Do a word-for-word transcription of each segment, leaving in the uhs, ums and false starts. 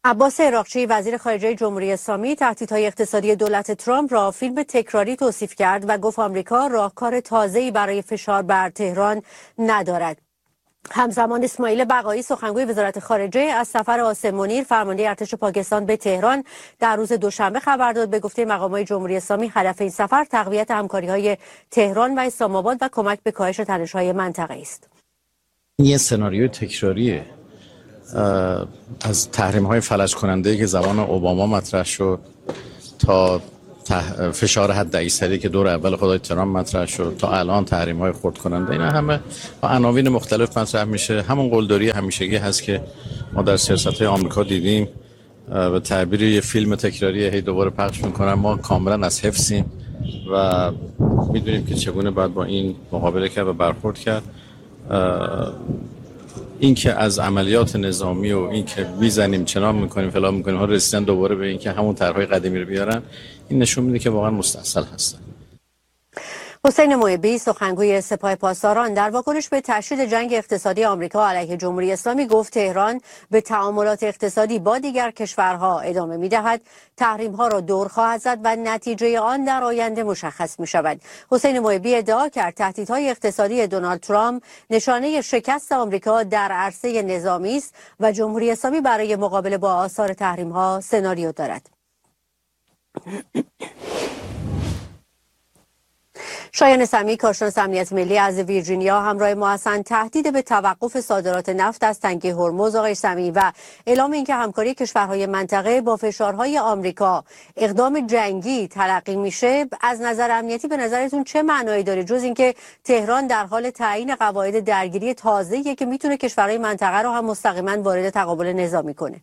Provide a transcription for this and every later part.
عباس عراقچی وزیر خارجه جمهوری اسلامی تهدیدهای اقتصادی دولت ترامپ را فیلم تکراری توصیف کرد و گفت آمریکا راهکار تازه‌ای برای فشار بر تهران ندارد. همزمان اسماعیل بقایی سخنگوی وزارت خارجه از سفر عاصم منیر فرمانده ارتش پاکستان به تهران در روز دوشنبه خبر داد. به گفته مقامات جمهوری اسلامی هدف این سفر تقویت همکاری‌های تهران و اسلام آباد و کمک به کاهش تنش‌های منطقه است. این سناریوی تکراریه از تحریم‌های فلج کننده که زمان اوباما مطرح شد تا فشار حد اکثری که دور اول خدای ترامپ مطرح شد تا الان تحریم‌های خرد کننده، اینا همه با عناوین مختلف مطرح میشه. همون قلدری همیشگی هست که ما در سیاست‌های آمریکا دیدیم. به تعبیر یه فیلم تکراری هی دوباره پخش میکنن. ما کاملا از حفظیم و میدونیم که چگونه باید با این مقابله کرد و برخورد کرد. این که از عملیات نظامی و این که میزنیم چنان میکنیم فلان میکنیم ها رسیدن دوباره به این که همون طرحهای قدیمی رو بیارن، این نشون میده که واقعا مستاصل هستن. حسین محبی سخنگوی سپاه پاسداران در واکنش به تشدید جنگ اقتصادی آمریکا علیه جمهوری اسلامی گفت تهران به تعاملات اقتصادی با دیگر کشورها ادامه می‌دهد، تحریم‌ها را دور خواهد زد و نتیجه آن در آینده مشخص می‌شود. حسین محبی ادعا کرد تهدیدهای اقتصادی دونالد ترامپ نشانه شکست آمریکا در عرصه نظامی است و جمهوری اسلامی برای مقابله با آثار تحریم‌ها سناریو دارد. شایان سمی کارشناس امنیت ملی از ویرجینیا همراه ما هستند. تهدید به توقف صادرات نفت از تنگه هرمز آقای سمی و اعلام اینکه همکاری کشورهای منطقه با فشارهای آمریکا اقدام جنگی تلقی میشه، از نظر امنیتی به نظرتون چه معنایی داره جز اینکه تهران در حال تعیین قواعد درگیری تازه‌ایه که میتونه کشورهای منطقه رو هم مستقیما وارد تقابل نظامی کنه؟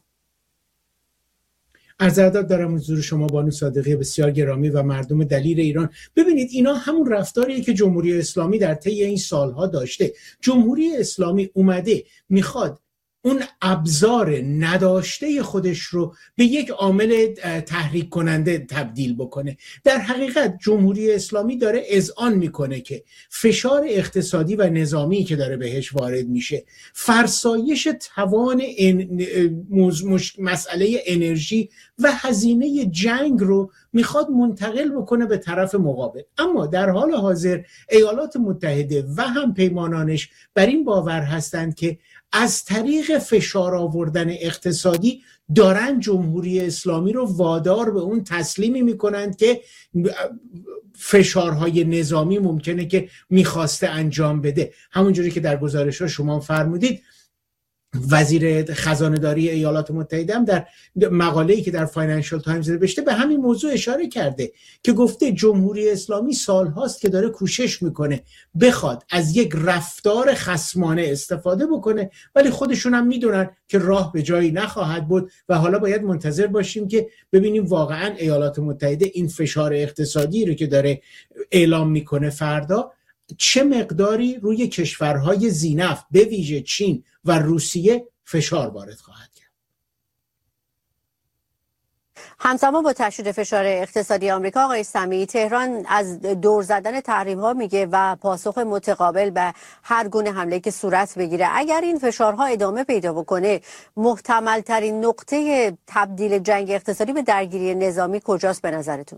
عرض ادب دارم حضور شما بانو صادقی بسیار گرامی و مردم دلیر ایران. ببینید اینا همون رفتاریه که جمهوری اسلامی در طی این سالها داشته. جمهوری اسلامی اومده میخواد اون ابزار نداشته خودش رو به یک عامل تحریک کننده تبدیل بکنه. در حقیقت جمهوری اسلامی داره اذعان میکنه که فشار اقتصادی و نظامی که داره بهش وارد میشه، فرسایش توان مسئله انرژی و هزینه جنگ رو میخواد منتقل بکنه به طرف مقابل. اما در حال حاضر ایالات متحده و هم پیمانانش بر این باور هستند که از طریق فشار آوردن اقتصادی دارن جمهوری اسلامی رو وادار به اون تسلیمی میکنند که فشارهای نظامی ممکنه که میخواسته انجام بده. همونجوری که در گزارش ها شما فرمودید، وزیر خزانه‌داری ایالات متحده هم در مقاله‌ای که در فاینانشال تایمز نوشته به همین موضوع اشاره کرده که گفته جمهوری اسلامی سالهاست که داره کوشش میکنه بخواد از یک رفتار خصمانه استفاده بکنه، ولی خودشون هم میدونن که راه به جایی نخواهد بود و حالا باید منتظر باشیم که ببینیم واقعا ایالات متحده این فشار اقتصادی رو که داره اعلام میکنه فردا چه مقداری روی کشورهای ذی‌نفت به ویژه چین و روسیه فشار وارد خواهد کرد. همزمان با تشدید فشار اقتصادی آمریکا آقای سمی، تهران از دور زدن تحریم‌ها میگه و پاسخ متقابل به هر گونه حمله که صورت بگیره. اگر این فشارها ادامه پیدا بکنه، محتمل ترین نقطه تبدیل جنگ اقتصادی به درگیری نظامی کجاست به نظرتون؟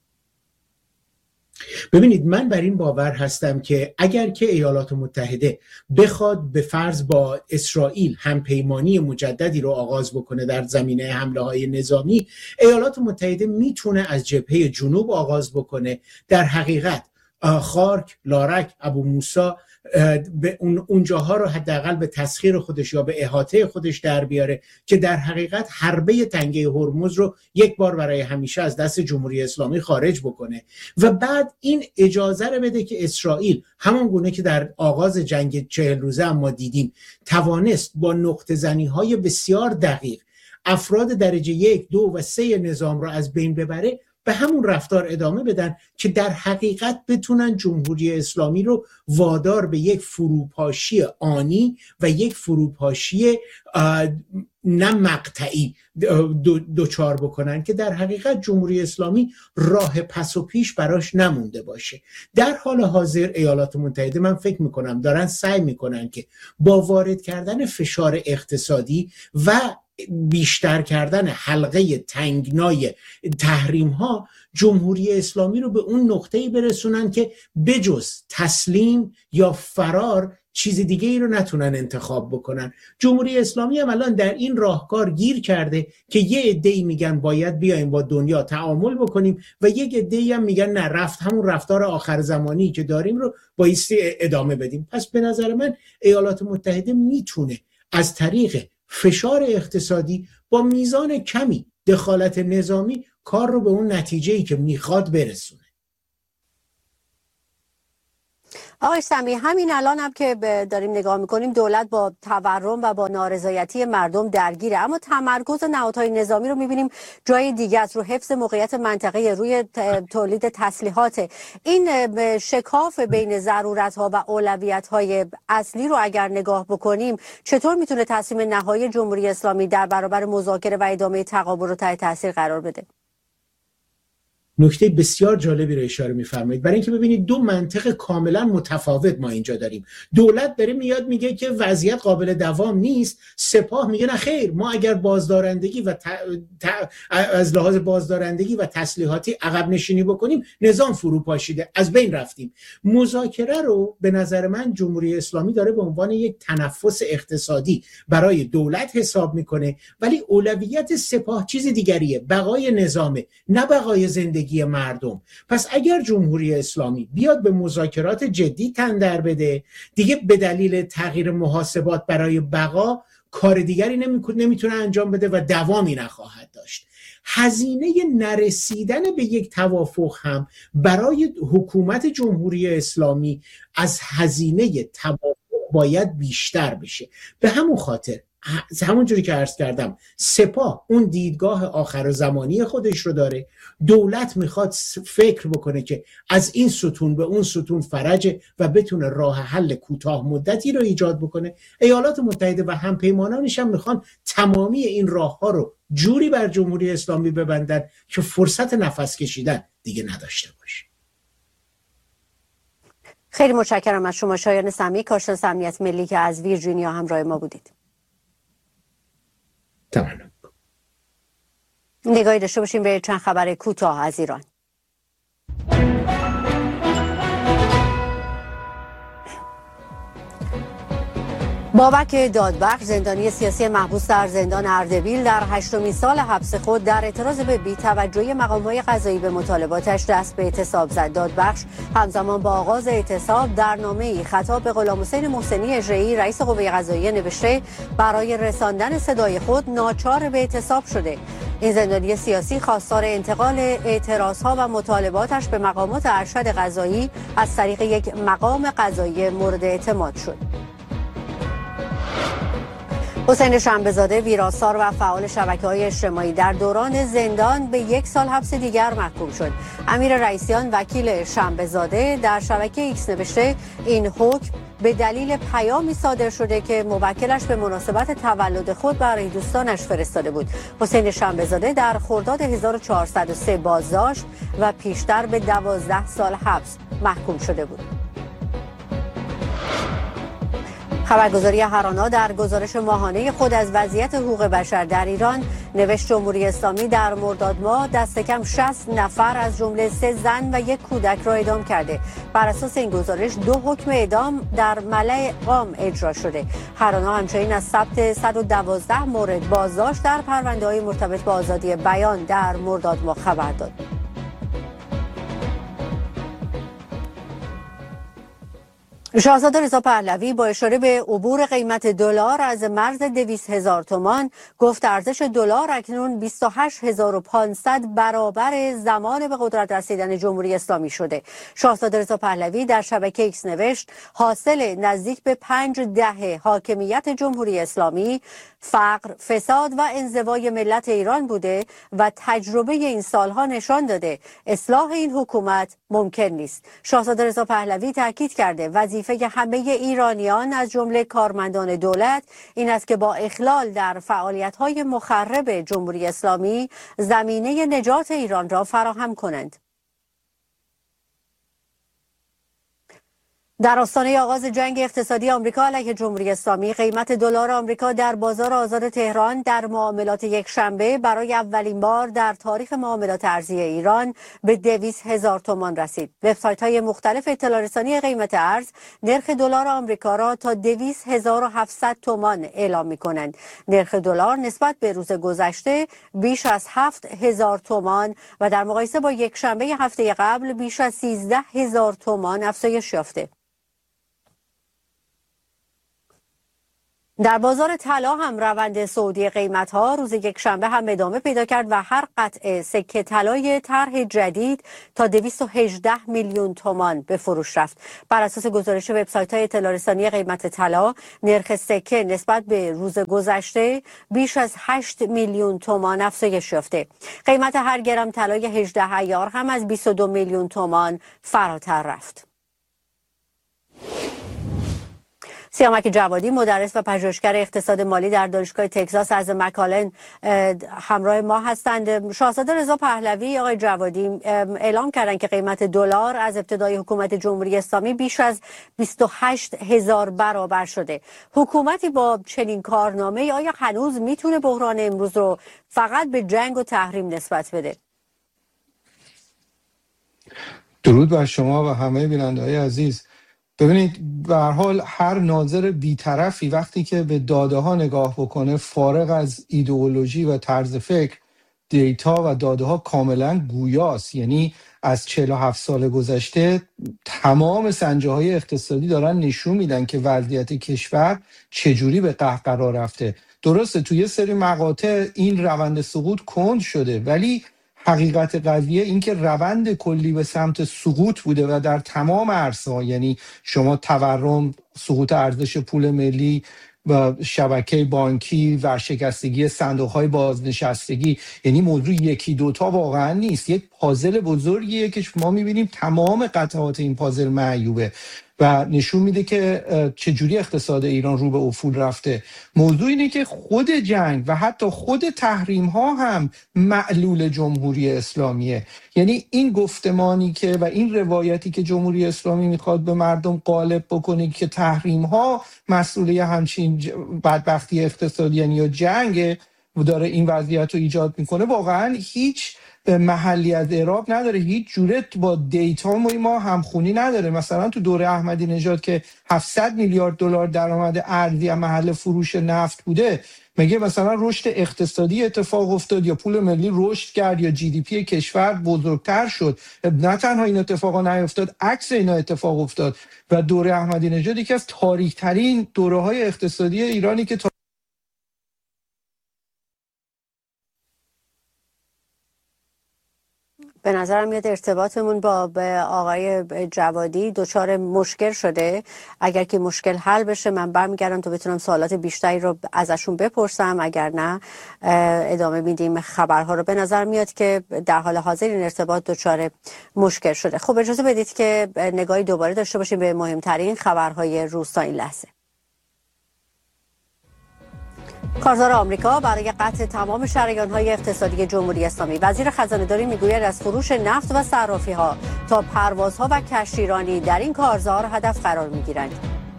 ببینید من بر این باور هستم که اگر که ایالات متحده بخواد به فرض با اسرائیل همپیمانی مجددی رو آغاز بکنه در زمینه حمله های نظامی، ایالات متحده میتونه از جبهه جنوب آغاز بکنه. در حقیقت خارک، لارک، ابو موسی به اون اونجاها رو حداقل به تسخیر خودش یا به احاطه خودش در بیاره که در حقیقت حربه تنگه هرمز رو یک بار برای همیشه از دست جمهوری اسلامی خارج بکنه و بعد این اجازه رو بده که اسرائیل همون گونه که در آغاز جنگ چهل روزه هم ما دیدیم توانست با نقطه زنی های بسیار دقیق افراد درجه یک، دو و سه نظام رو از بین ببره، به همون رفتار ادامه بدن که در حقیقت بتونن جمهوری اسلامی رو وادار به یک فروپاشی آنی و یک فروپاشی نه مقطعی دوچار بکنن که در حقیقت جمهوری اسلامی راه پس و پیش براش نمونده باشه. در حال حاضر ایالات متحده من فکر میکنم دارن سعی میکنن که با وارد کردن فشار اقتصادی و بیشتر کردن حلقه تنگنای تحریم ها جمهوری اسلامی رو به اون نقطه‌ای برسونن که بجز تسلیم یا فرار چیز دیگه ای رو نتونن انتخاب بکنن. جمهوری اسلامی هم الان در این راهکار گیر کرده که یه عده‌ای میگن باید بیایم با دنیا تعامل بکنیم و یک عده‌ای هم میگن نه، رفت همون رفتار آخر زمانی که داریم رو بایستی ادامه بدیم. پس به نظر من ایالات متحده میتونه از طریق فشار اقتصادی با میزان کمی دخالت نظامی کار رو به اون نتیجه‌ای که میخواد برسونه. آقای سمی، همین الان هم که داریم نگاه میکنیم دولت با تورم و با نارضایتی مردم درگیره، اما تمرکز نهادهای نظامی رو میبینیم جای دیگه است، رو حفظ موقعیت منطقه، روی تولید تسلیحات. این شکاف بین ضرورت‌ها و اولویت‌های اصلی رو اگر نگاه بکنیم چطور میتونه تصمیم نهایی جمهوری اسلامی در برابر مذاکره و ادامه تقابل رو تحت تاثیر قرار بده؟ نکته بسیار جالبی رو اشاره می‌فرمایید. برای اینکه ببینید دو منطق کاملا متفاوت ما اینجا داریم. دولت داره میاد میگه که وضعیت قابل دوام نیست، سپاه میگه نه خیر، ما اگر بازدارندگی و ت... ت... از لحاظ بازدارندگی و تسلیحاتی عقب نشینی بکنیم نظام فرو پاشیده، از بین رفتیم. مذاکره رو به نظر من جمهوری اسلامی داره به عنوان یک تنفس اقتصادی برای دولت حساب میکنه، ولی اولویت سپاه چیز دیگریه، بقای نظامه، نه بقای زندگی مردم. پس اگر جمهوری اسلامی بیاد به مذاکرات جدی تن در بده، دیگه به دلیل تغییر محاسبات برای بقا کار دیگری نمیتونه انجام بده و دوامی نخواهد داشت. هزینه نرسیدن به یک توافق هم برای حکومت جمهوری اسلامی از هزینه توافق باید بیشتر بشه. به همون خاطر همون جوری که عرض کردم سپاه اون دیدگاه آخر زمانی خودش رو داره، دولت میخواد فکر بکنه که از این ستون به اون ستون فرجه و بتونه راه حل کوتاه مدتی رو ایجاد بکنه. ایالات متحده و همپیمانانش هم میخوان تمامی این راه ها رو جوری بر جمهوری اسلامی ببندن که فرصت نفس کشیدن دیگه نداشته باشه. خیلی متشکرم از شما شایان سمی، کارشناس امنیت ملی که از ویرجینیا همراه ما بودید. تمام. نگاهی داشته باشیم به چند خبر کوتاه از ایران. بابک دادبخش، زندانی سیاسی محبوس در زندان اردبیل، در هشتمین سال حبس خود در اعتراض به بی‌توجهی مقام‌های قضایی به مطالباتش دست به اعتصاب زد. دادبخش همزمان با آغاز اعتصاب در نامه‌ای خطاب به غلامحسین محسنی اجرایی رئیس قوه قضاییه نوشته برای رساندن صدای خود ناچار به اعتصاب شده. این زندانی سیاسی خواستار انتقال اعتراضها و مطالباتش به مقامات ارشد قضایی از طریق یک مقام قضایی مورد اعتماد شد. حسین شنبه‌زاده، ویراستار و فعال شبکه‌های اجتماعی، در دوران زندان به یک سال حبس دیگر محکوم شد. امیر رئیسیان، وکیل شنبه‌زاده، در شبکه ایکس نوشته این حکم به دلیل پیامی صادر شده که موکلش به مناسبت تولد خود برای دوستانش فرستاده بود. حسین شنبه‌زاده در خرداد هزار و چهارصد و سه بازداشت و پیشتر به دوازده سال حبس محکوم شده بود. خبرگزاری هرانا در گزارش ماهانه خود از وضعیت حقوق بشر در ایران نوشت جمهوری اسلامی در مرداد ماه دست کم شصت نفر از جمله سه زن و یک کودک را اعدام کرده. بر اساس این گزارش دو حکم اعدام در ملأ عام اجرا شده. هرانا همچنین از ثبت صد و دوازده مورد بازداشت در پرونده‌های مرتبط با آزادی بیان در مرداد ماه خبر داد. شاهزاده رضا پهلوی با اشاره به عبور قیمت دلار از مرز دویست هزار تومان گفت ارزش دلار اکنون بیست و هشت هزار و پانصد برابر زمان به قدرت رسیدن جمهوری اسلامی شده. شاهزاده رضا پهلوی در شبکه ایکس نوشت حاصل نزدیک به پنج دهه حاکمیت جمهوری اسلامی فقر، فساد و انزوای ملت ایران بوده و تجربه این سالها نشان داده اصلاح این حکومت ممکن نیست. شاهزاده رضا پهلوی تاکید کرده وظیفه همه ایرانیان از جمله کارمندان دولت این است که با اخلال در فعالیت‌های مخرب جمهوری اسلامی زمینه نجات ایران را فراهم کنند. در آستانه آغاز جنگ اقتصادی آمریکا علیه جمهوری اسلامی، قیمت دلار آمریکا در بازار آزاد تهران در معاملات یک شنبه برای اولین بار در تاریخ معاملات ارزی ایران به دویست هزار تومان رسید. وبسایت‌های مختلف اطلاع رسانی قیمت ارز نرخ دلار آمریکا را تا دویست هزار و هفتصد تومان اعلام می‌کنند. نرخ دلار نسبت به روز گذشته بیش از هفت هزار تومان و در مقایسه با یک شنبه هفته قبل بیش از سیزده هزار تومان افزایش یافته. در بازار طلا هم روند صعودی قیمت‌ها روز یکشنبه هم ادامه پیدا کرد و هر قطعه سکه طلای طرح جدید تا دویست و هجده میلیون تومان به فروش رفت. بر اساس گزارش وبسایت‌های اطلاع رسانی قیمت طلا، نرخ سکه نسبت به روز گذشته بیش از هشت میلیون تومان افزایش یافته. قیمت هر گرم طلای هجده عیار هم از بیست و دو میلیون تومان فراتر رفت. سیامک جوادی، مدرس و پژوهشگر اقتصاد مالی در دانشگاه تگزاس از مکالن همراه ما هستند. شاهزاده رضا پهلوی، آقای جوادی، اعلام کردند که قیمت دلار از ابتدای حکومت جمهوری اسلامی بیش از بیست و هشت هزار برابر شده. حکومتی با چنین کارنامه‌ای آیا هنوز میتونه بحران امروز رو فقط به جنگ و تحریم نسبت بده؟ درود بر شما و همه بیننده‌های عزیز. ببینید، به هر حال هر ناظر بی‌طرفی وقتی که به داده ها نگاه بکنه، فارغ از ایدئولوژی و طرز فکر، دیتا و داده ها کاملا گویاست. یعنی از چهل و هفت سال گذشته تمام سنجه های اقتصادی دارن نشون میدن که وضعیت کشور چجوری به قهقرا رفته. درسته توی یه سری مقاطع این روند سقوط کند شده، ولی حقیقت قضیه این که روند کلی به سمت سقوط بوده و در تمام عرصه‌ها، یعنی شما تورم، سقوط ارزش پول ملی و شبکه بانکی، ورشکستگی صندوق‌های بازنشستگی، یعنی موضوع یکی دوتا واقعا نیست، یک پازل بزرگیه که ما می‌بینیم تمام قطعات این پازل معیوبه و نشون میده که چجوری اقتصاد ایران رو به افول رفته. موضوع اینه که خود جنگ و حتی خود تحریم ها هم معلول جمهوری اسلامیه. یعنی این گفتمانی که و این روایتی که جمهوری اسلامی میخواد به مردم غالب بکنه که تحریم ها مسئولیت همچین بدبختی اقتصادی یعنی یا جنگ و داره این وضعیت رو ایجاد میکنه، واقعا هیچ محلی از اعراب نداره، هیچ جوره با دیتا ما همخونی نداره. مثلا تو دوره احمدی نژاد که هفتصد میلیارد دلار درآمد ارزی از محل فروش نفت بوده، مگه مثلا رشد اقتصادی اتفاق افتاد یا پول ملی رشد کرد یا جی دی پی کشور بزرگتر شد؟ نه تنها این اتفاقا نیفتاد، عکس اینا اتفاق افتاد و دوره احمدی نژاد یکی از تاریک ترین دوره‌های اقتصادی ایرانی که به نظرم میاد ارتباطمون با آقای جوادی دچار مشکل شده. اگر که مشکل حل بشه من برمیگردم تا بتونم سوالات بیشتری رو ازشون بپرسم، اگر نه ادامه میدیم خبرها رو. به نظر میاد که در حال حاضر این ارتباط دچار مشکل شده. خب اجازه بدید که نگاهی دوباره داشته باشیم به مهمترین خبرهای روز تا این لحظه. کارزار آمریکا برای قطع تمام شریان‌های اقتصادی جمهوری اسلامی. وزیر خزانه‌داری میگوید از فروش نفت و صرافی‌ها تا پروازها و کشتیرانی در این کارزار هدف قرار می‌گیرند.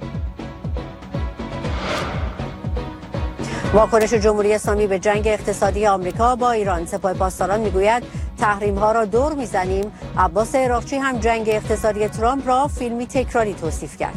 واکنش جمهوری اسلامی به جنگ اقتصادی آمریکا با ایران. سپاه پاسداران میگوید تحریم‌ها را دور می‌زنیم. عباس عراقچی هم جنگ اقتصادی ترامپ را فیلمی تکراری توصیف کرد.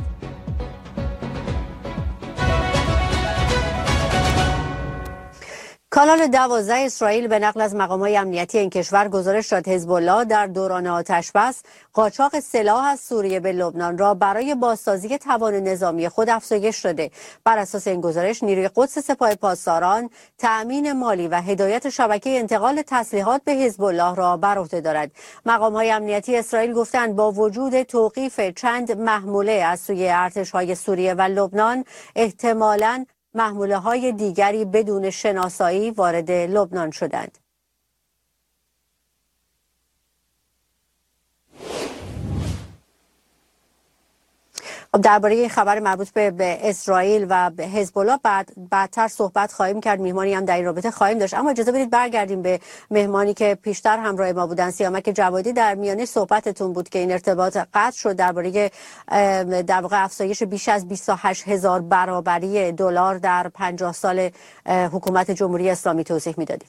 کانال دوازده اسرائیل به نقل از مقامات امنیتی این کشور گزارش داد حزب الله در دوران آتش‌بس قاچاق سلاح از سوریه به لبنان را برای بازسازی توان نظامی خود افزایش داده. بر اساس این گزارش نیروی قدس سپاه پاسداران تأمین مالی و هدایت شبکه انتقال تسلیحات به حزب الله را بر عهده دارد. مقامات امنیتی اسرائیل گفتند با وجود توقیف چند محموله از سوی ارتش‌های سوریه و لبنان، احتمالاً محموله های دیگری بدون شناسایی وارد لبنان شدند. درباره این خبر مربوط به, به اسرائیل و به حزب الله بعد بعدتر صحبت خواهیم کرد، مهمانی هم در این رابطه خواهیم داشت. اما اجازه بدید برگردیم به مهمانی که پیشتر همراه ما بودن. سیامک جوادی، در میانه صحبتتون بود که این ارتباط قطع شد درباره در واقع افزایش بیش از بیست و هشت هزار برابری دلار در پنجاه سال حکومت جمهوری اسلامی توضیح میدادید.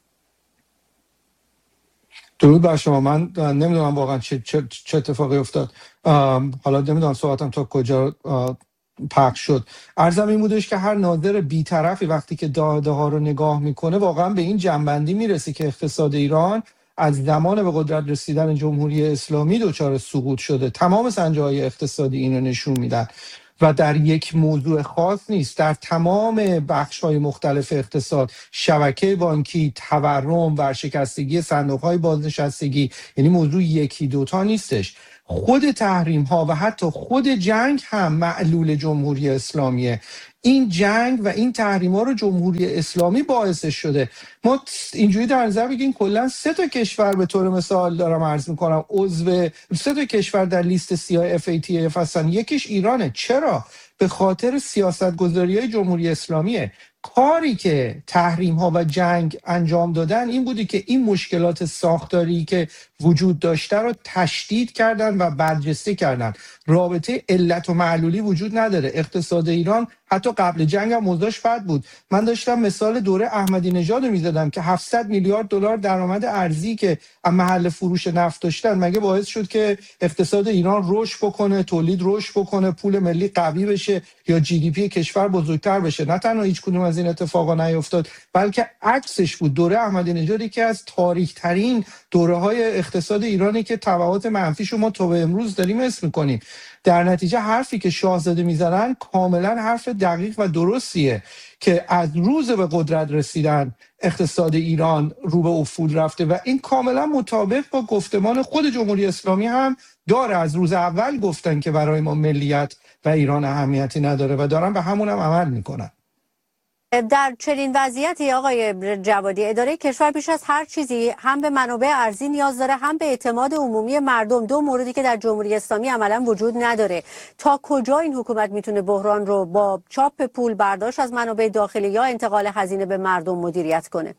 درود بر شما. من نمیدونم واقعا چه, چه, چه اتفاقی افتاد، حالا نمیدونم صحبتم تا کجا پخش شد. عرضم این بودش که هر ناظر بی‌طرفی وقتی که داده ها رو نگاه میکنه واقعا به این جنبندی میرسه که اقتصاد ایران از زمان به قدرت رسیدن جمهوری اسلامی دچار سقوط شده. تمام سنجه‌های اقتصادی اینو نشون میدن و در یک موضوع خاص نیست، در تمام بخش‌های مختلف اقتصاد، شبکه بانکی، تورم، ورشکستگی صندوق‌های بازنشستگی، یعنی موضوع یکی دوتا نیستش. خود تحریم ها و حتی خود جنگ هم معلول جمهوری اسلامیه. این جنگ و این تحریم ها رو جمهوری اسلامی باعثش شده. ما اینجوری در نظر بگیم کلا سه تا کشور به طور مثال دارم عرض میکنم عضو سه تا کشور در لیست سیاه اف ای تی اف هستن. یکیش ایرانه. چرا؟ به خاطر سیاستگذاری های جمهوری اسلامیه. کاری که تحریم ها و جنگ انجام دادن این بودی که این مشکلات ساختاری که وجود داشته رو تشدید کردن و برجسته کردن. رابطه علت و معلولی وجود نداره. اقتصاد ایران حتی قبل جنگ هم اوضاعش بد بود. من داشتم مثال دوره احمدی نژاد رو میزدم که هفتصد میلیارد دلار درآمد ارزی که از محل فروش نفت داشتن مگه باعث شد که اقتصاد ایران رشد بکنه، تولید رشد بکنه، پول ملی قوی بشه یا جی دی پی کشور بزرگتر بشه؟ نه تنها هیچ کدوم از این اتفاقا نیفتاد، بلکه عکسش بود. دوره احمدی نژاد یکی از تاریک ترین دوره‌های اقتصاد ایرانی که تبعات منفیش رو ما تا به امروز داریم اسم می‌کنیم. در نتیجه حرفی که شاهزاده میزنن کاملا حرف دقیق و درستیه که از روز به قدرت رسیدن اقتصاد ایران رو به افول رفته و این کاملا مطابق با گفتمان خود جمهوری اسلامی هم داره. از روز اول گفتن که برای ما ملیت و ایران اهمیتی نداره و دارن به همون هم عمل میکنن. در چنین وضعیتی آقای جوادی، اداره کشور بیش از هر چیزی هم به منابع ارزی نیاز داره، هم به اعتماد عمومی مردم، دو موردی که در جمهوری اسلامی عملا وجود نداره. تا کجا این حکومت میتونه بحران رو با چاپ پول، برداشت از منابع داخلی یا انتقال هزینه به مردم مدیریت کنه؟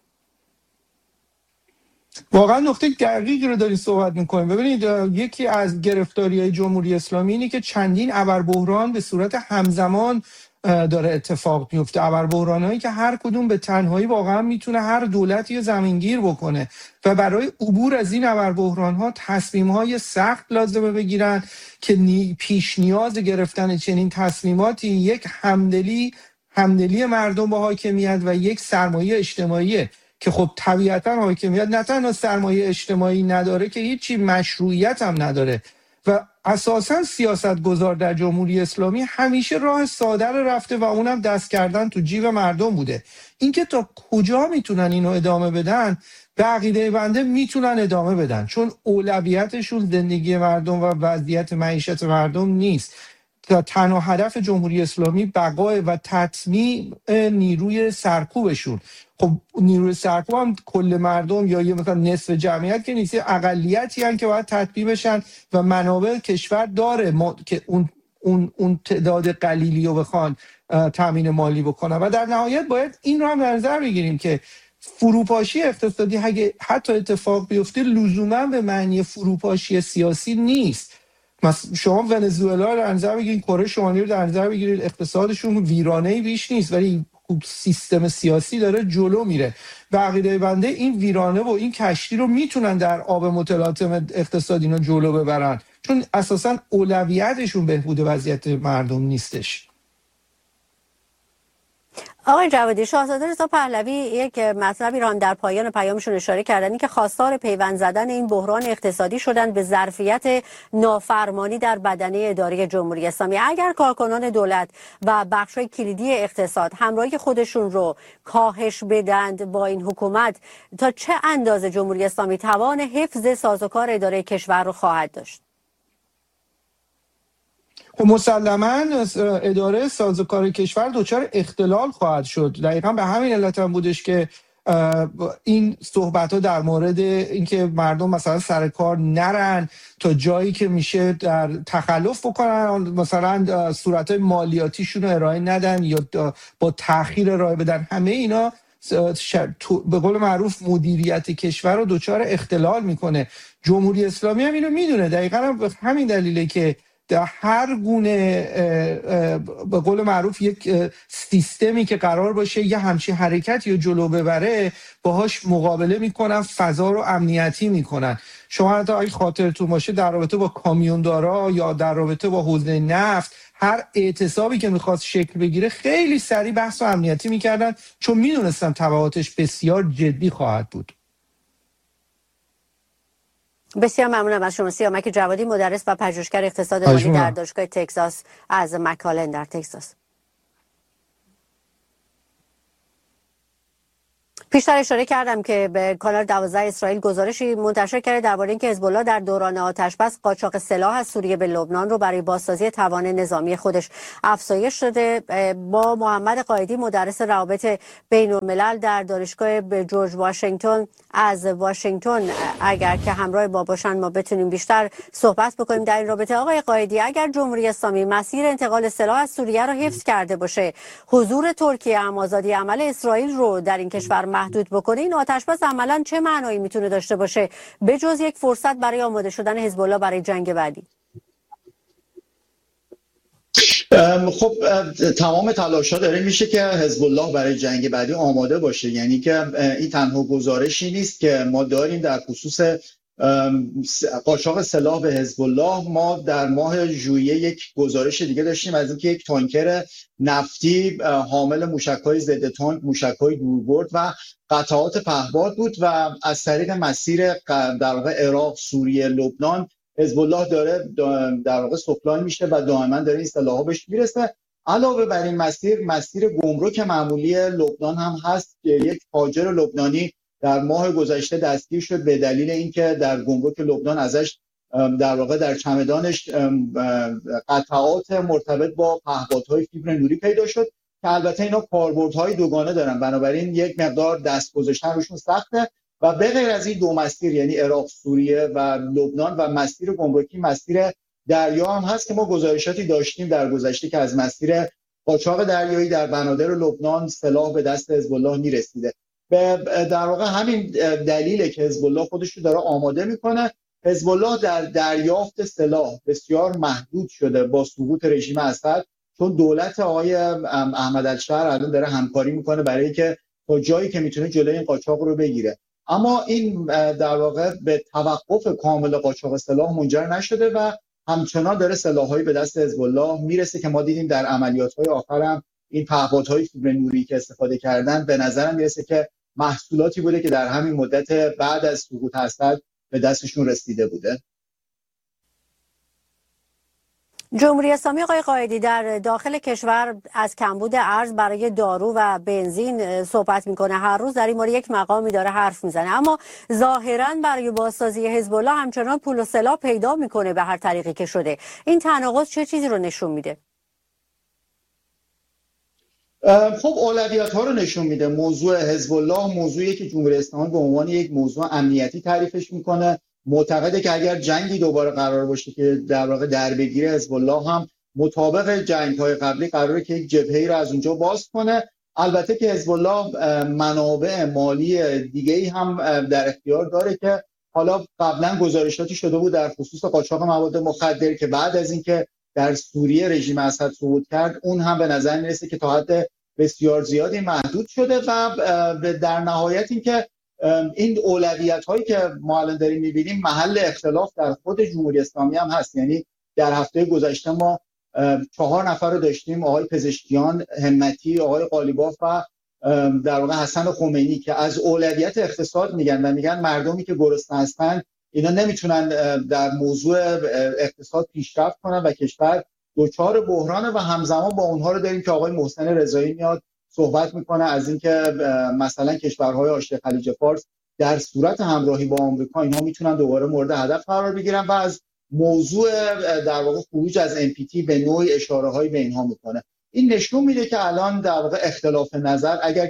واقعا نقطه دقیقی رو دارید صحبت میکنیم. ببینید یکی از گرفتاری‌های جمهوری اسلامی اینه که چندین ابربحران به صورت همزمان داره اتفاق میفته. ابربحرانایی که هر کدوم به تنهایی واقعا میتونه هر دولتی زمینگیر بکنه و برای عبور از این ابربحران‌ها تصمیم‌های سخت لازمه بگیرن که پیش نیاز گرفتن چنین تصمیماتی یک همدلی همدلی مردم با حاکمیت و یک سرمایه اجتماعیه که خب طبیعتاً حاکمیت نه تنها سرمایه اجتماعی نداره که هیچی مشروعیت هم نداره و اساساً سیاستگزار در جمهوری اسلامی همیشه راه ساده رو رفته و اونم دست کردن تو جیب مردم بوده. اینکه تا کجا میتونن اینو ادامه بدن، به عقیده بنده میتونن ادامه بدن، چون اولویتشون زندگی مردم و وضعیت معیشت مردم نیست. تنها هدف جمهوری اسلامی بقای و تطمیع نیروی سرکوبشون. خب نیروی سرکوب هم کل مردم یا یه مثلا نصف جمعیت که نیست، اقلیتی هستن که باید تطبیع بشن و منابع کشور داره ما که اون اون اون تعداد قلیلی رو بخوان تامین مالی بکنن و در نهایت باید این رو هم در نظر بگیریم که فروپاشی اقتصادی اگه حتی اتفاق بیفته لزوما به معنی فروپاشی سیاسی نیست. مثلا شما ونزوئلا رو در نظر بگیرید، کره شمالی رو در نظر بگیرید، اقتصادشون ویرانه‌ای بیش نیست ولی سیستم سیاسی داره جلو میره. به عقیده بنده این ویرانه و این کشتی رو میتونن در آب متلاطم اقتصادی اینا جلو ببرن، چون اساسا اولویتشون بهبود وضعیت مردم نیستش. آقای جوادی، شاهزاده رضا پهلوی یک مطلبی را در پایان پیامشون اشاره کردن که خواستار پیوند زدن این بحران اقتصادی شدن به ظرفیت نافرمانی در بدنه اداره جمهوری اسلامی. اگر کارکنان دولت و بخش‌های کلیدی اقتصاد همراهی خودشون رو کاهش بدند با این حکومت، تا چه اندازه جمهوری اسلامی توان حفظ سازوکار اداره کشور رو خواهد داشت؟ خب مسلماً اداره سازوکار کشور دچار اختلال خواهد شد. دقیقاً به همین علت هم بودش که این صحبت ها در مورد اینکه مردم مثلا سر کار نرن تا جایی که میشه در تخلف بکنن، مثلا صورت مالیاتیشون رو ارائه ندن یا با تأخیر ارائه بدن، همه اینا به قول معروف مدیریت کشور رو دچار اختلال میکنه. جمهوری اسلامی هم اینو میدونه، دقیقاً به همین دلیله که در هر گونه به قول معروف یک سیستمی که قرار باشه یه همچین حرکت یا جلو ببره باهاش مقابله میکنن، فضا رو امنیتی میکنن. شما حتی اگه خاطرتون باشه در رابطه با کامیوندارا یا در رابطه با حوزه نفت هر اعتصابی که میخواست شکل بگیره خیلی سریع بحث و امنیتی میکردن، چون میدونستن تبعاتش بسیار جدی خواهد بود. بسیار ممنونم از شما سیامک جوادی، مدرس و پژوهشگر اقتصاد مالی در دانشگاه تگزاس از مکالن در تگزاس. پیشتر اشاره کردم که به کانال دوازده اسرائیل گزارشی منتشر کرده درباره اینکه حزب الله در دوران آتش‌بس قاچاق سلاح از سوریه به لبنان رو برای بازسازی توان نظامی خودش افزایش داده. با محمد قائدی مدرس روابط بین‌الملل در دانشگاه جورج واشنگتن از واشنگتن اگر که همراه ما باشن ما بتونیم بیشتر صحبت بکنیم در این رابطه. آقای قائدی، اگر جمهوری اسلامی مسیر انتقال سلاح از سوریه رو حفظ کرده باشه، حضور ترکیه هم آزادی عمل اسرائیل رو در این کشور محدود بکنه، این آتش‌بس عملاً چه معنایی میتونه داشته باشه به جز یک فرصت برای آماده شدن حزب الله برای جنگ بعدی؟ خب تمام تلاش‌ها داره میشه که حزب الله برای جنگ بعدی آماده باشه، یعنی که این تنها گزارشی نیست که ما داریم در خصوص قاچاق سلاح به حزب الله. ما در ماه ژوئیه یک گزارش دیگه داشتیم از اینکه یک تانکر نفتی حامل موشک‌های ضد تانک، موشک‌های دوربرد و قطعات پهپاد بود و از طریق مسیر در واقع عراق، سوریه، لبنان حزب الله داره در واقع سپلای میشه و دائما داره این سلاح‌ها بهش میرسه. علاوه بر این مسیر، مسیر گمرک معمولی لبنان هم هست که یک تاجر لبنانی در ماه گذشته دستگیر شد به دلیل اینکه در گمرک لبنان ازش در واقع در چمدانش قطعات مرتبط با پهپادهای فیبر نوری پیدا شد که البته اینا کاربردهای دوگانه دارن، بنابراین یک مقدار دست گذاشتن روشون سخته. و به غیر از این دو مسیر، یعنی عراق، سوریه و لبنان و مسیر گمرکی، مسیر دریا هم هست که ما گزارشاتی داشتیم در گذشته که از مسیر قاچاق دریایی در بنادر لبنان سلاح به دست حزب الله میرسیده. به در واقع همین دلیله که حزب الله خودش رو داره آماده میکنه. حزب الله در دریافت سلاح بسیار محدود شده با سقوط رژیم اسد، چون دولت آقای احمد الشهر الان داره همکاری میکنه برای اینکه تا جایی که میتونه جلوی این قاچاق رو بگیره. اما این در واقع به توقف کامل قاچاق سلاح منجر نشده و همچنان داره سلاح‌هایی به دست حزب الله میرسه که ما دیدیم در عملیات‌های آخر هم این پهپادهای فیبر نوری که استفاده کردن به نظرم میرسه که محصولاتی بوده که در همین مدت بعد از سقوط اسد به دستشون رسیده بوده. جمهوری اسلامی آقای قائدی در داخل کشور از کمبود ارز برای دارو و بنزین صحبت میکنه، هر روز در این مورد یک مقامی داره حرف میزنه، اما ظاهرا برای بازسازی حزب الله همچنان پول و سلاح پیدا میکنه به هر طریقی که شده. این تناقض چه چیزی رو نشون میده؟ خب اولویت ها رو نشون میده. موضوع حزب الله موضوعی که جمهوری اسلامی به عنوان یک موضوع امنیتی تعریفش میکنه. معتقده که اگر جنگی دوباره قرار باشه که در واقع دربگیر حزب الله هم مطابق جنگ‌های قبلی قراره که یک جبهه‌ای رو از اونجا باز کنه. البته که حزب الله منابع مالی دیگه‌ای هم در اختیار داره که حالا قبلا گزارشاتی شده بود در خصوص قاچاق مواد مخدر که بعد از اینکه در سوریه رژیم اسد سقوط کرد اون هم به نظر میرسه که تا حد بسیار زیادی محدود شده و در نهایت اینکه این اولویت هایی که ما الان داریم میبینیم محل اختلاف در خود جمهوری اسلامی هم هست. یعنی در هفته گذشته ما چهار نفر رو داشتیم، آقای پزشکیان، همتی، آقای قالیباف و در واقع حسن خمینی که از اولویت اقتصاد میگن و میگن مردمی که گرسنه هستن اینا نمیتونن در موضوع اقتصاد پیشرفت کنن و کشور دچار بحرانه و همزمان با اونها رو داریم که آقای محسن رضایی میاد صحبت میکنه از اینکه مثلا کشورهای حاشیه خلیج فارس در صورت همراهی با آمریکا اینها میتونن دوباره مورد هدف قرار بگیرن و از موضوع در واقع خروج از ام پی تی به نوعی اشاره‌هایی به اینها میکنه. این نشون میده که الان در واقع اختلاف نظر اگر که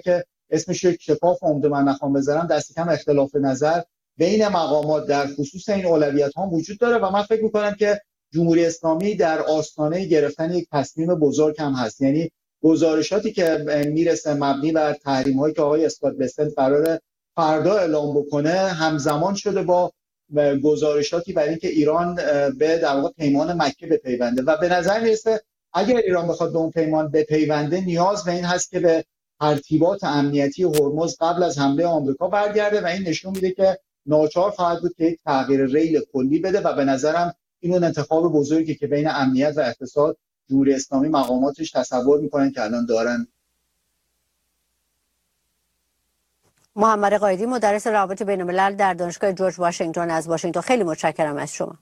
اسمش یک شفاف عمده من نخوام بذارم، دست کم اختلاف نظر بین مقامات در خصوص این اولویت‌ها وجود داره و من فکر می‌کنم که جمهوری اسلامی در آستانه گرفتن یک تصمیم بزرگ هم هست. یعنی گزارشاتی که میرسه مبنی بر تحریم‌هایی که آقای اسکات بسنت قراره فردا اعلام بکنه همزمان شده با گزارشاتی برای اینکه ایران به در واقع پیمان مکه بپیونده و به نظر میرسه اگر ایران بخواد به اون پیمان بپیونده نیاز به این هست که به ترتیبات امنیتی هرمز قبل از حمله آمریکا برگرده و این نشون میده که ناچار خواهد بود که یک تغییر ریل کلی بده و به نظرم این اون انتخاب بزرگی که بین امنیت و اقتصاد جمهوری اسلامی مقاماتش تصور میکنن که الان دارن. محمد قایدی، مدرس روابط بین الملل در دانشگاه جورج واشنگتن از واشنگتن، خیلی متشکرم از شما.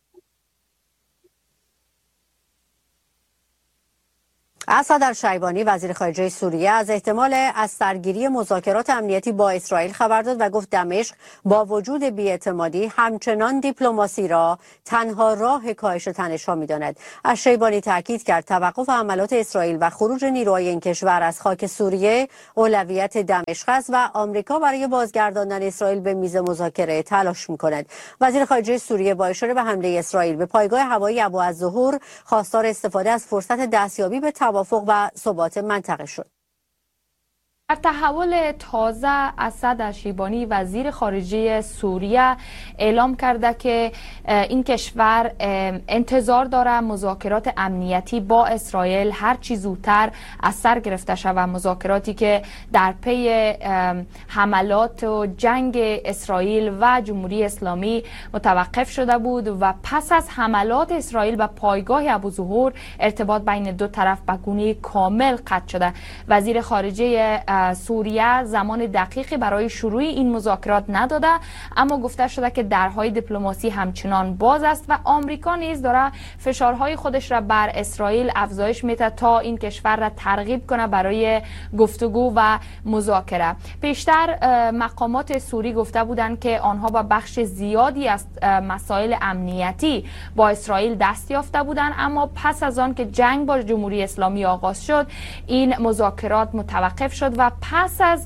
اسد الشیبانی وزیر خارجه سوریه از احتمال از سرگیری مذاکرات امنیتی با اسرائیل خبر داد و گفت دمشق با وجود بی‌اعتمادی همچنان دیپلماسی را تنها راه کاهش تنش‌ها می‌داند. الشیبانی تاکید کرد توقف حملات اسرائیل و خروج نیروهای این کشور از خاک سوریه اولویت دمشق است و آمریکا برای بازگرداندن اسرائیل به میز مذاکره تلاش می‌کند. وزیر خارجه سوریه با اشاره به حمله اسرائیل به پایگاه هوایی ابوالظهور خواستار استفاده از فرصت دستیابی به توافق و ثبات منطقه شد. در تحول تازه اسد الشیبانی وزیر خارجه سوریه اعلام کرده که این کشور انتظار داره مذاکرات امنیتی با اسرائیل هر چی زودتر از سر گرفته شود، مذاکراتی که در پی حملات و جنگ اسرائیل و جمهوری اسلامی متوقف شده بود و پس از حملات اسرائیل به پایگاه ابوالظهور ارتباط بین دو طرف به گونه کامل قطع شده. وزیر خارجه سوریه زمان دقیقی برای شروع این مذاکرات نداده، اما گفته شده که درهای دیپلماسی همچنان باز است و آمریکا نیز داره فشارهای خودش را بر اسرائیل افزایش میده تا این کشور را ترغیب کنه برای گفتگو و مذاکره. پیشتر مقامات سوری گفته بودند که آنها با بخش زیادی از مسائل امنیتی با اسرائیل دست یافته بودند، اما پس از آن که جنگ با جمهوری اسلامی آغاز شد این مذاکرات متوقف شد و پس از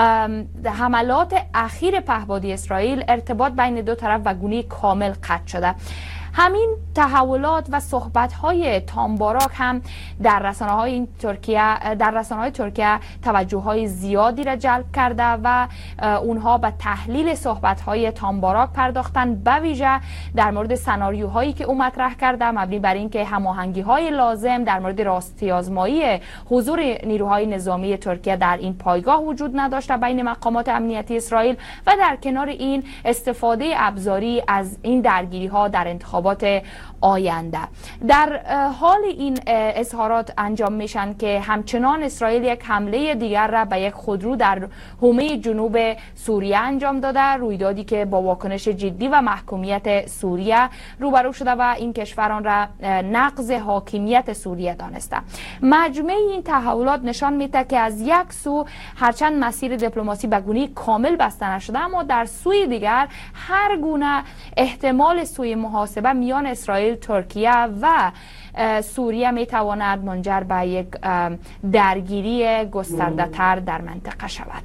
حملات اخیر پهپادی اسرائیل ارتباط بین دو طرف و گونه کامل قطع شده. همین تحولات و صحبت‌های تامباراک هم در رسانه‌های این ترکیه در رسانه‌های ترکیه توجه‌های زیادی را جلب کرده و اونها به تحلیل صحبت‌های تامباراک پرداختن، به ویژه در مورد سناریوهایی که او مطرح کرده مبنی بر اینکه هماهنگی‌های لازم در مورد راستی‌آزمایی حضور نیروهای نظامی ترکیه در این پایگاه وجود نداشته بین مقامات امنیتی اسرائیل و در کنار این استفاده ابزاری از این درگیری‌ها در انتخابات آینده. در حال این اظهارات انجام میشن که همچنان اسرائیل یک حمله دیگر را به یک خودرو در حومه جنوب سوریه انجام داده، رویدادی که با واکنش جدی و محکومیت سوریه روبرو شده و این کشوران را نقض حاکمیت سوریه دانسته. مجموعه این تحولات نشان میده که از یک سو هرچند مسیر دیپلماسی به گونه کامل بسته نشده، اما در سوی دیگر هر گونه احتمال سوی محاسبه میان اسرائیل، ترکیه و سوریه میتواند منجر به یک درگیری گسترده تر در منطقه شود.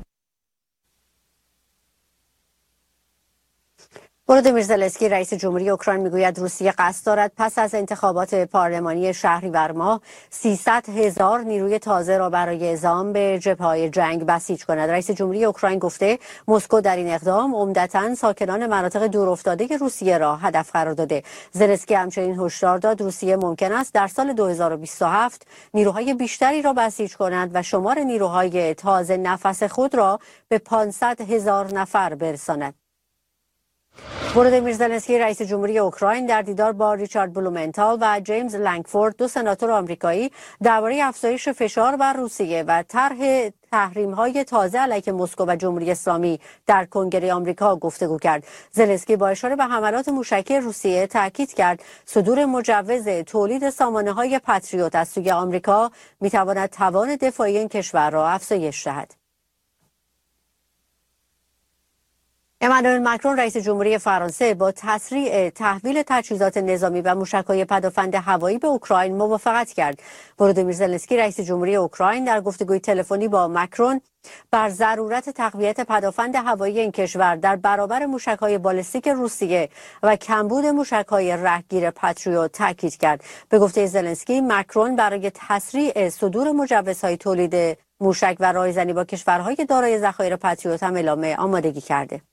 ولودیمیر زلنسکی رئیس جمهوری اوکراین میگوید روسیه قصد دارد پس از انتخابات پارلمانی شهریور ماه سیصد هزار نیروی تازه را برای اعزام به جبهه‌های جنگ بسیج کند. رئیس جمهوری اوکراین گفته مسکو در این اقدام عمدتاً ساکنان مناطق دورافتاده روسیه را هدف قرار داده. زلنسکی همچنین هشدار داد روسیه ممکن است در سال دو هزار و بیست و هفت نیروهای بیشتری را بسیج کند و شمار نیروهای تازه نفس خود را به پانصد هزار نفر برساند. ولودیمیر زلنسکی رئیس جمهوری اوکراین در دیدار با ریچارد بلومنتال و جیمز لنگفورد دو سناتور آمریکایی درباره افزایش فشار بر روسیه و طرح تحریم‌های تازه علیه مسکو و جمهوری اسلامی در کنگره آمریکا گفتگو کرد. زلنسکی با اشاره به حملات موشکی روسیه تاکید کرد صدور مجوز تولید سامانه‌های پاتریوت از سوی آمریکا می‌تواند توان دفاعی این کشور را افزایش دهد. امانوئل مکرون رئیس جمهوری فرانسه با تسریع تحویل تجهیزات نظامی و موشک‌های پدافند هوایی به اوکراین موافقت کرد. ولودیمیر زلنسکی رئیس جمهوری اوکراین در گفتگوی تلفنی با مکرون بر ضرورت تقویت پدافند هوایی این کشور در برابر موشک‌های بالستیک روسیه و کمبود موشک‌های رهگیر پاتریوت تاکید کرد. به گفته زلنسکی، مکرون برای تسریع صدور مجوزهای تولید موشک و رایزنی با کشورهای دارای ذخایر پاتریوت هم اعلام آمادگی کرده.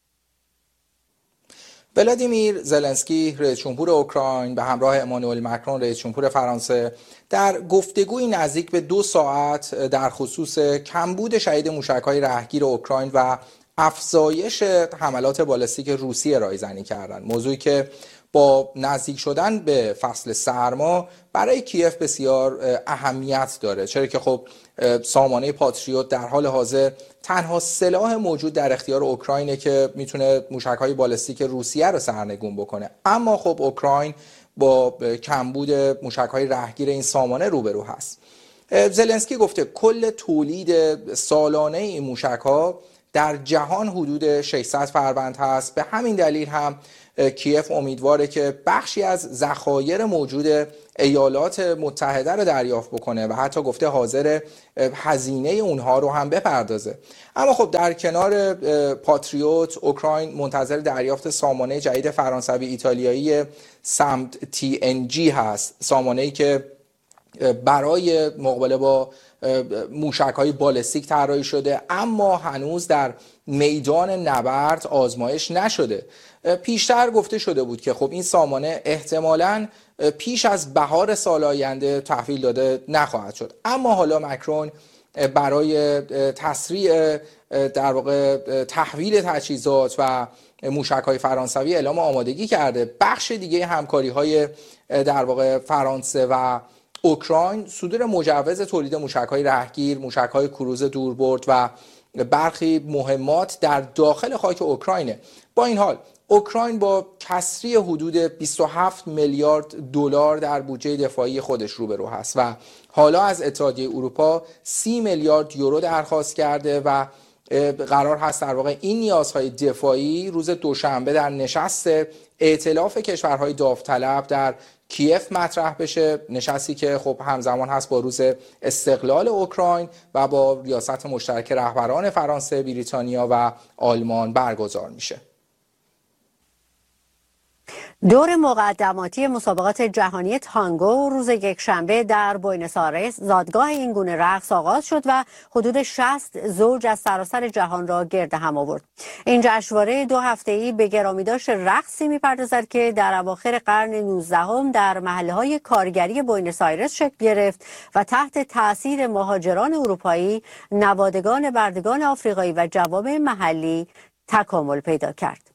ولادیمیر زلنسکی رئیس جمهور اوکراین به همراه امانوئل مکرون رئیس جمهور فرانسه در گفتگوی نزدیک به دو ساعت در خصوص کمبود شدید موشک‌های رهگیر اوکراین و افزایش حملات بالستیک روسیه رایزنی کردند. موضوعی که با نزدیک شدن به فصل سرما برای کیف بسیار اهمیت داره، چرا که خب سامانه پاتریوت در حال حاضر تنها سلاح موجود در اختیار اوکراینه که میتونه موشک‌های بالستیک روسیه رو سرنگون بکنه. اما خب اوکراین با کمبود موشک‌های رهگیر این سامانه روبرو هست. زلنسکی گفته کل تولید سالانه این موشک‌ها در جهان حدود ششصد فروند هست. به همین دلیل هم کیف امیدواره که بخشی از ذخایر موجود ایالات متحده رو دریافت بکنه و حتی گفته حاضر هزینه اونها رو هم بپردازه. اما خب در کنار پاتریوت اوکراین منتظر دریافت سامانه جدید فرانسوی ایتالیایی سمت تی ان جی هست، سامانه‌ای که برای مقابله با موشک‌های بالستیک طراحی شده اما هنوز در میدان نبرد آزمایش نشده. پیشتر گفته شده بود که خب این سامانه احتمالاً پیش از بهار سال آینده تحویل داده نخواهد شد. اما حالا مکرون برای تسریع در واقع تحویل تجهیزات و موشک‌های فرانسوی اعلام آمادگی کرده. بخش دیگه همکاری‌های در واقع فرانسه و اوکراین صدور مجوز تولید موشک‌های رهگیر، موشک‌های کروز دوربرد و برخی مهمات در داخل خاک اوکراینه. با این حال اوکراین با کسری حدود بیست و هفت میلیارد دلار در بودجه دفاعی خودش روبرو هست و حالا از اتحادیه اروپا سی میلیارد یورو درخواست کرده و قرار هست در واقع این نیازهای دفاعی روز دوشنبه در نشست ائتلاف کشورهای داوطلب در کیف مطرح بشه، نشستی که خب همزمان هست با روز استقلال اوکراین و با ریاست مشترک رهبران فرانسه، بریتانیا و آلمان برگزار میشه. دور مقدماتی مسابقات جهانی تانگو روز یکشنبه در بوئنوس آیرس زادگاه این گونه رقص آغاز شد و حدود شصت زوج از سراسر جهان را گرد هم آورد. این جشنواره دو هفته‌ای به گرامیداشت رقصی می‌پردازد که در اواخر قرن نوزدهم در محله‌های کارگری بوئنوس آیرس شکل گرفت و تحت تأثیر مهاجران اروپایی، نوادگان بردگان آفریقایی و جوامع محلی تکامل پیدا کرد.